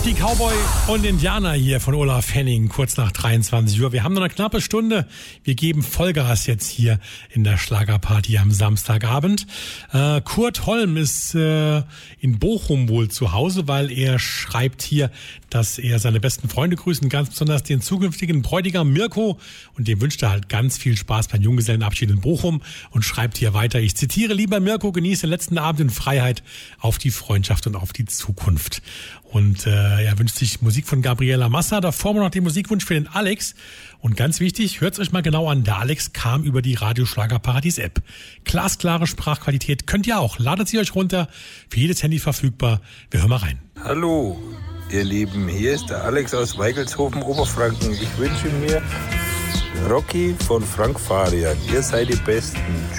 Die Cowboy und Indianer hier von Olaf Henning, kurz nach 23 Uhr. Wir haben noch eine knappe Stunde. Wir geben Vollgas jetzt hier in der Schlagerparty am Samstagabend. Kurt Holm ist in Bochum wohl zu Hause, weil er schreibt hier, dass er seine besten Freunde grüßt, ganz besonders den zukünftigen Bräutigam Mirko. Und dem wünscht er halt ganz viel Spaß beim Junggesellenabschied in Bochum und schreibt hier weiter, ich zitiere, lieber Mirko, genieße den letzten Abend in Freiheit, auf die Freundschaft und auf die Zukunft. Und er wünscht sich Musik von Gabriela Massa. Davor noch den Musikwunsch für den Alex. Und ganz wichtig, hört es euch mal genau an. Der Alex kam über die Radioschlagerparadies-App. Glasklare Sprachqualität könnt ihr auch. Ladet sie euch runter. Für jedes Handy verfügbar. Wir hören mal rein. Hallo, ihr Lieben. Hier ist der Alex aus Weigelshofen, Oberfranken. Ich wünsche mir Rocky von Frank Farian. Ihr seid die Besten.